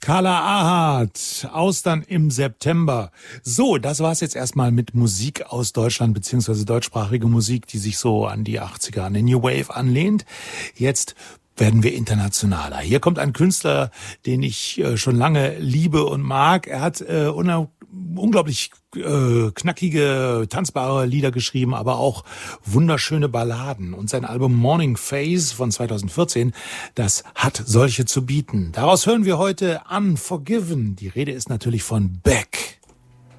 Carla Ahart, Austern im September. So, das war's jetzt erstmal mit Musik aus Deutschland, beziehungsweise deutschsprachige Musik, die sich so an die 80er, an den New Wave anlehnt. Jetzt werden wir internationaler. Hier kommt ein Künstler, den ich schon lange liebe und mag. Er hat unglaublich knackige, tanzbare Lieder geschrieben, aber auch wunderschöne Balladen. Und sein Album Morning Phase von 2014, das hat solche zu bieten. Daraus hören wir heute Unforgiven. Die Rede ist natürlich von Beck.